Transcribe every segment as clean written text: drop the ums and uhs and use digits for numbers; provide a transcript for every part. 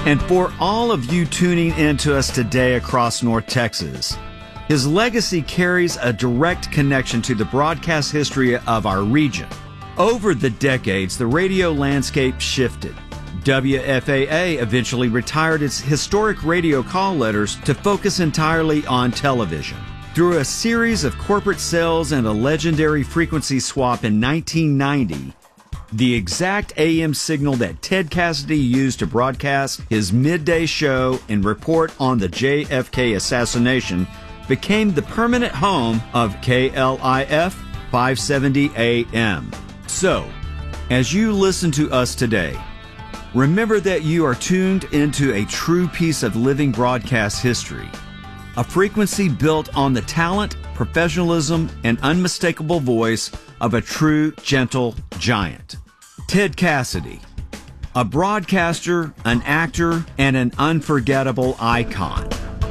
and for all of you tuning in to us today across North Texas. His legacy carries a direct connection to the broadcast history of our region. Over the decades, the radio landscape shifted. WFAA eventually retired its historic radio call letters to focus entirely on television. Through a series of corporate sales and a legendary frequency swap in 1990, the exact AM signal that Ted Cassidy used to broadcast his midday show and report on the JFK assassination became the permanent home of KLIF 570 AM. So, as you listen to us today, remember that you are tuned into a true piece of living broadcast history, a frequency built on the talent, professionalism, and unmistakable voice of a true, gentle giant. Ted Cassidy, a broadcaster, an actor, and an unforgettable icon.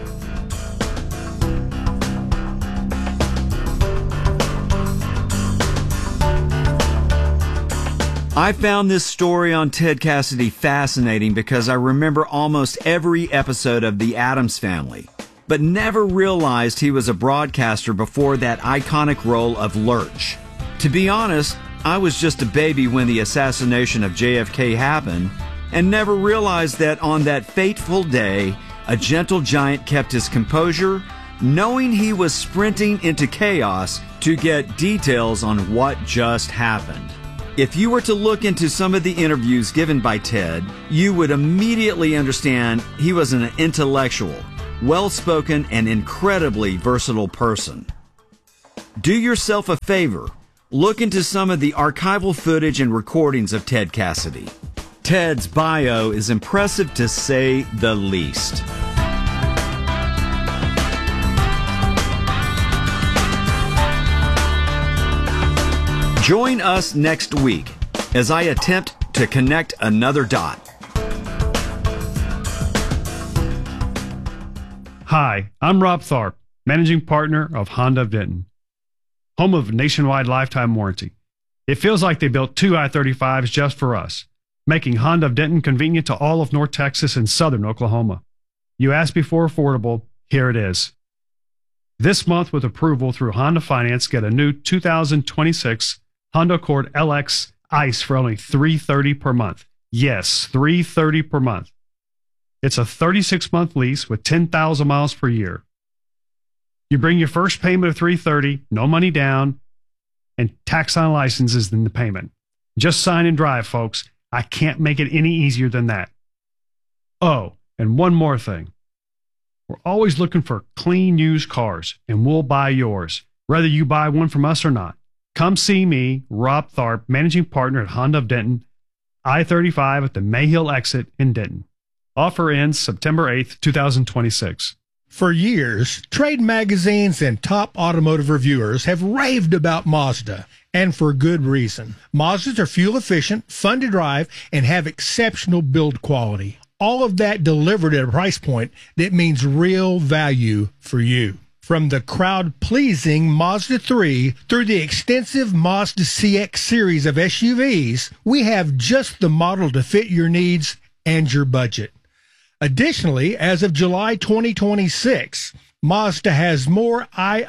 I found this story on Ted Cassidy fascinating because I remember almost every episode of The Addams Family, but never realized he was a broadcaster before that iconic role of Lurch. To be honest, I was just a baby when the assassination of JFK happened and never realized that on that fateful day, a gentle giant kept his composure, knowing he was sprinting into chaos to get details on what just happened. If you were to look into some of the interviews given by Ted, you would immediately understand he was an intellectual, well-spoken, and incredibly versatile person. Do yourself a favor. Look into some of the archival footage and recordings of Ted Cassidy. Ted's bio is impressive to say the least. Join us next week as I attempt to connect another dot. Hi, I'm Rob Tharp, managing partner of Honda of Denton, home of nationwide lifetime warranty. It feels like they built two I-35s just for us, making Honda of Denton convenient to all of North Texas and southern Oklahoma. You asked before affordable, here it is. This month, with approval through Honda Finance, get a new 2026 Honda Accord LX ICE for only $330 per month. Yes, $330 per month. It's a 36-month lease with 10,000 miles per year. You bring your first payment of $330, no money down, and tax on licenses in the payment. Just sign and drive, folks. I can't make it any easier than that. Oh, and one more thing. We're always looking for clean used cars, and we'll buy yours, whether you buy one from us or not. Come see me, Rob Tharp, managing partner at Honda of Denton, I-35 at the Mayhill exit in Denton. Offer ends September 8th, 2026. For years, trade magazines and top automotive reviewers have raved about Mazda, and for good reason. Mazdas are fuel efficient, fun to drive, and have exceptional build quality. All of that delivered at a price point that means real value for you. From the crowd-pleasing Mazda 3 through the extensive Mazda CX series of SUVs, we have just the model to fit your needs and your budget. Additionally, as of July 2026, Mazda has more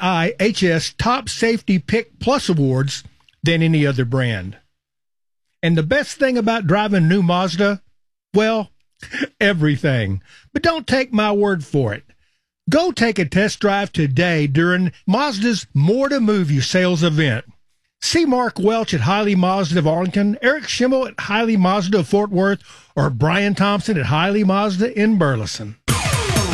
IIHS Top Safety Pick Plus awards than any other brand. And the best thing about driving new Mazda? Well, everything. But don't take my word for it. Go take a test drive today during Mazda's More to Move You sales event. See Mark Welch at Hiley Mazda of Arlington, Eric Schimmel at Hiley Mazda of Fort Worth, or Brian Thompson at Hiley Mazda in Burleson.